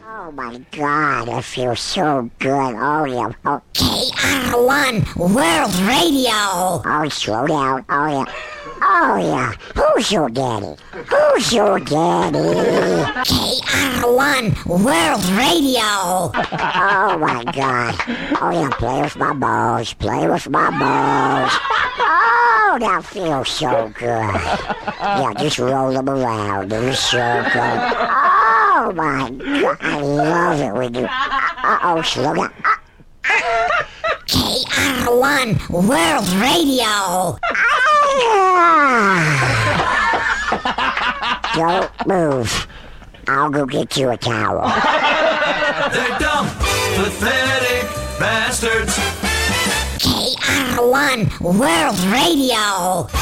Oh my God, I feel so good. Oh yeah. Oh, KR1 World Radio. oh, slow down. Oh yeah. Oh yeah. Who's your daddy? Who's your daddy? KR1 World Radio. Oh my God. Oh yeah, play with my balls. Play with my balls. Oh, that feels so good. Yeah, just roll them around in a circle. Oh my God, I love it when you. Uh-oh, slow down. KR1 World Radio. Don't move. I'll go get you a towel. They're dumb, pathetic bastards. KR1 World Radio.